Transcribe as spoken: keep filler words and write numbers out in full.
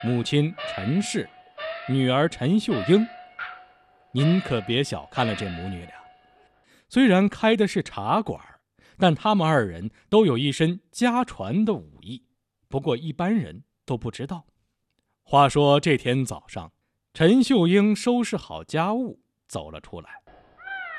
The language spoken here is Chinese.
母亲陈氏，女儿陈秀英。您可别小看了这母女俩，虽然开的是茶馆，但他们二人都有一身家传的武艺，不过一般人都不知道。话说这天早上，陈秀英收拾好家务走了出来，